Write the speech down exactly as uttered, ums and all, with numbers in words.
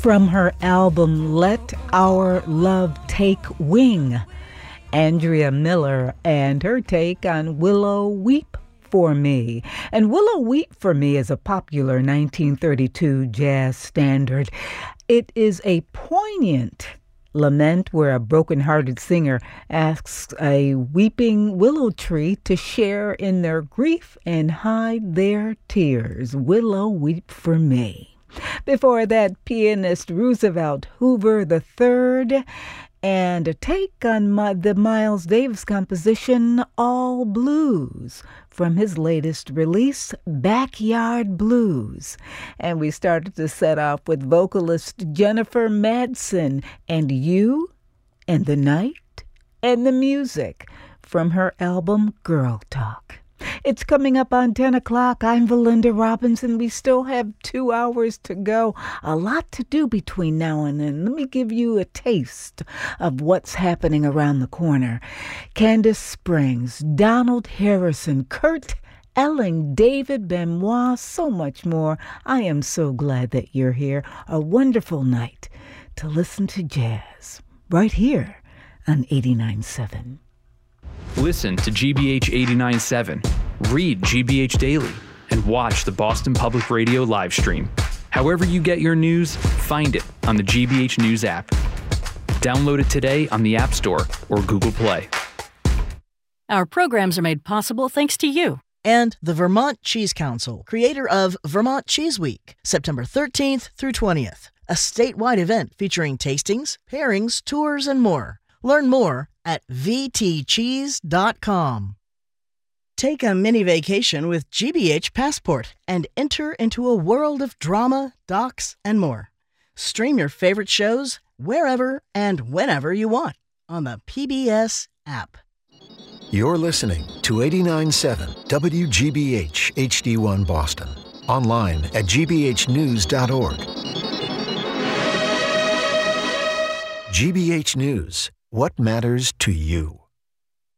from her album Let Our Love Take Wing, Andrea Miller and her take on Willow Weep for Me. And Willow Weep for Me is a popular nineteen thirty-two jazz standard. It is a poignant lament where a broken-hearted singer asks a weeping willow tree to share in their grief and hide their tears. Willow Weep for Me. Before that, pianist Roosevelt Hoover the third, and a take on my, the Miles Davis composition, All Blues, from his latest release, Backyard Blues. And we started to set off with vocalist Jennifer Madsen, and You and the Night and the Music, from her album Girl Talk. It's coming up on ten o'clock. I'm Valinda Robinson. We still have two hours to go. A lot to do between now and then. Let me give you a taste of what's happening around the corner. Candace Springs, Donald Harrison, Kurt Elling, David Benoit, so much more. I am so glad that you're here. A wonderful night to listen to jazz right here on eighty-nine point seven. Listen to G B H eighty-nine point seven, read G B H Daily, and watch the Boston Public Radio live stream. However you get your news, find it on the G B H News app. Download it today on the App Store or Google Play. Our programs are made possible thanks to you. And the Vermont Cheese Council, creator of Vermont Cheese Week, September thirteenth through twentieth. A statewide event featuring tastings, pairings, tours, and more. Learn more at v t cheese dot com. Take a mini vacation with G B H Passport and enter into a world of drama, docs, and more. Stream your favorite shows wherever and whenever you want on the P B S app. You're listening to eighty-nine point seven W G B H H D one Boston. Online at g b h news dot org. G B H News. What matters to you?